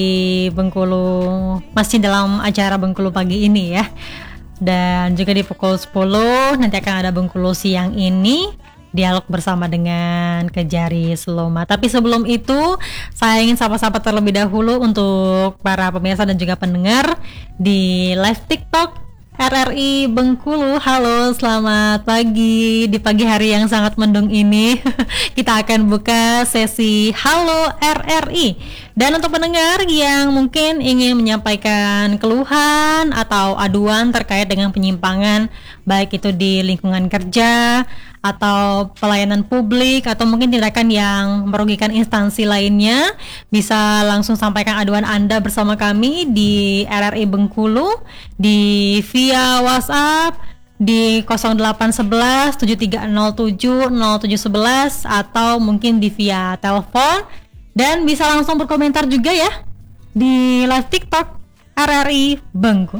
Bengkulu, masih dalam acara Bengkulu pagi ini ya. Dan juga di pukul 10 nanti akan ada Bengkulu siang ini, dialog bersama dengan Kejari Seloma. Tapi sebelum itu saya ingin sapa-sapa terlebih dahulu untuk para pemirsa dan juga pendengar di live TikTok RRI Bengkulu. Halo, selamat pagi di pagi hari yang sangat mendung ini. Kita akan buka sesi Halo RRI. Dan untuk pendengar yang mungkin ingin menyampaikan keluhan atau aduan terkait dengan penyimpangan, baik itu di lingkungan kerja atau pelayanan publik atau mungkin tindakan yang merugikan instansi lainnya, bisa langsung sampaikan aduan Anda bersama kami di RRI Bengkulu di via WhatsApp di 0811 7307 0711 atau mungkin di via telepon, dan bisa langsung berkomentar juga ya di live TikTok RRI Bengkulu.